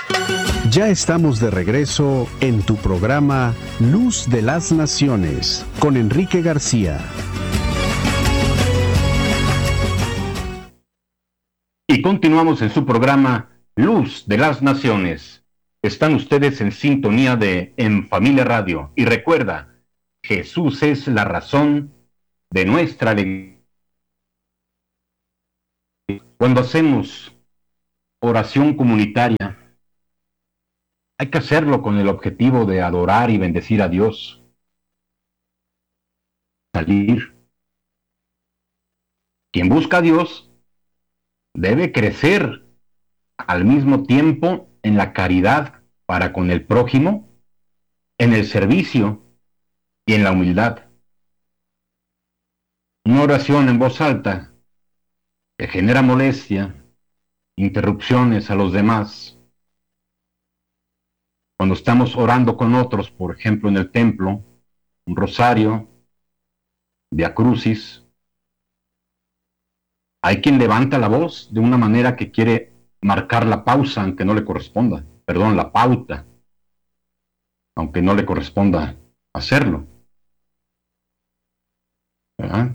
Ya estamos de regreso en tu programa Luz de las Naciones con Enrique García. Y continuamos en su programa Luz de las Naciones. Están ustedes en sintonía de En Familia Radio. Y recuerda, Jesús es la razón de nuestra alegría. Cuando hacemos oración comunitaria, hay que hacerlo con el objetivo de adorar y bendecir a Dios. Salir. Quien busca a Dios debe crecer al mismo tiempo en la caridad para con el prójimo, en el servicio y en la humildad. Una oración en voz alta que genera molestia, interrupciones a los demás. Cuando estamos orando con otros, por ejemplo en el templo, un rosario, Via Crucis, hay quien levanta la voz de una manera que quiere marcar la pausa, aunque no le corresponda, perdón, la pauta, aunque no le corresponda hacerlo. ¿Verdad?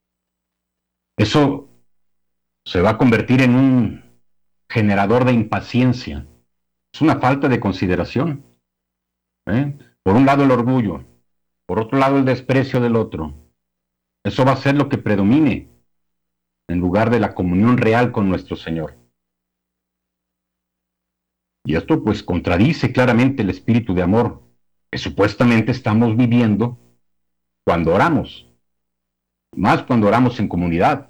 Eso se va a convertir en un generador de impaciencia. Es una falta de consideración. Por un lado el orgullo, por otro lado el desprecio del otro. Eso va a ser lo que predomine en lugar de la comunión real con nuestro Señor. Y esto pues contradice claramente el espíritu de amor que supuestamente estamos viviendo cuando oramos, más cuando oramos en comunidad.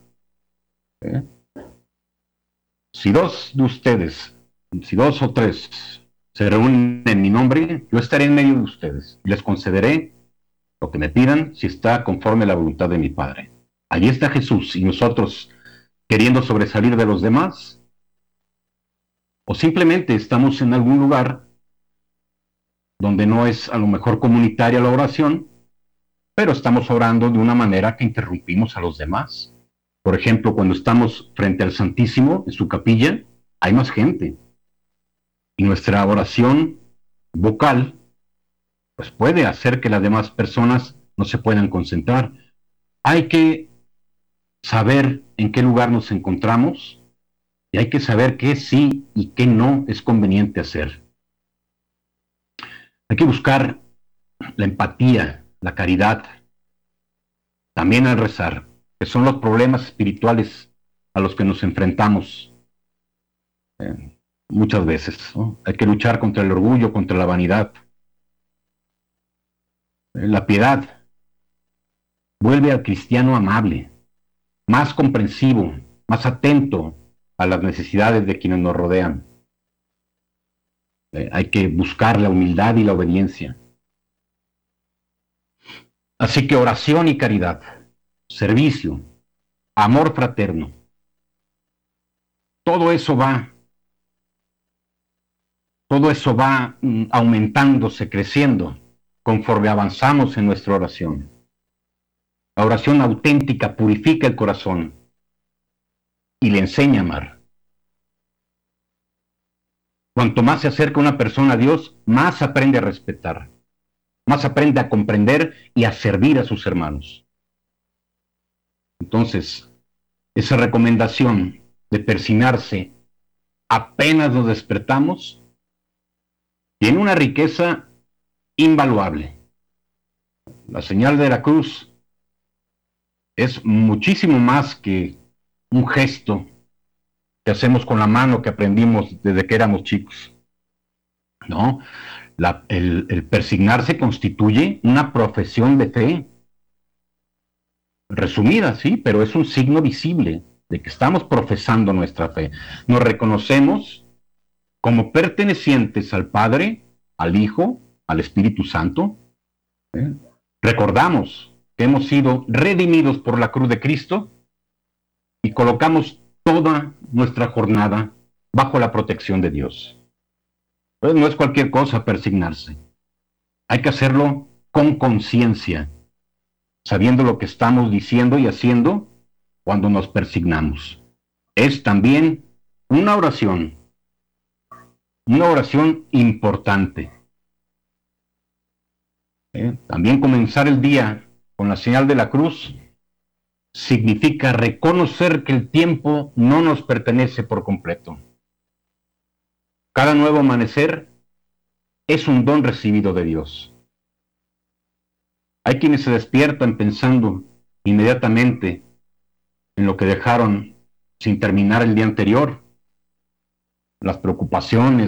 Si dos o tres se reúnen en mi nombre, yo estaré en medio de ustedes y les concederé lo que me pidan si está conforme a la voluntad de mi Padre. Allí está Jesús y nosotros queriendo sobresalir de los demás, o simplemente estamos en algún lugar donde no es a lo mejor comunitaria la oración, pero estamos orando de una manera que interrumpimos a los demás. Por ejemplo, cuando estamos frente al Santísimo, en su capilla, hay más gente. Y nuestra oración vocal, pues puede hacer que las demás personas no se puedan concentrar. Hay que saber en qué lugar nos encontramos y hay que saber qué sí y qué no es conveniente hacer. Hay que buscar la empatía, la caridad, también al rezar, que son los problemas espirituales a los que nos enfrentamos muchas veces, ¿no? Hay que luchar contra el orgullo, contra la vanidad. La piedad vuelve al cristiano amable, más comprensivo, más atento a las necesidades de quienes nos rodean. Hay que buscar la humildad y la obediencia. Así que oración y caridad, servicio, amor fraterno, todo eso va aumentándose, creciendo, conforme avanzamos en nuestra oración. La oración auténtica purifica el corazón y le enseña a amar. Cuanto más se acerca una persona a Dios, más aprende a respetar, más aprende a comprender y a servir a sus hermanos. Entonces, esa recomendación de persignarse apenas nos despertamos tiene una riqueza invaluable. La señal de la cruz es muchísimo más que un gesto que hacemos con la mano que aprendimos desde que éramos chicos. ¿No? El persignarse constituye una profesión de fe. Resumida, sí, pero es un signo visible de que estamos profesando nuestra fe. Nos reconocemos como pertenecientes al Padre, al Hijo, al Espíritu Santo. Recordamos que hemos sido redimidos por la cruz de Cristo y colocamos toda nuestra jornada bajo la protección de Dios. Pues no es cualquier cosa persignarse. Hay que hacerlo con conciencia, sabiendo lo que estamos diciendo y haciendo cuando nos persignamos. Es también una oración una oración importante. También comenzar el día con la señal de la cruz significa reconocer que el tiempo no nos pertenece por completo. Cada nuevo amanecer es un don recibido de Dios. Hay quienes se despiertan pensando inmediatamente en lo que dejaron sin terminar el día anterior, las preocupaciones,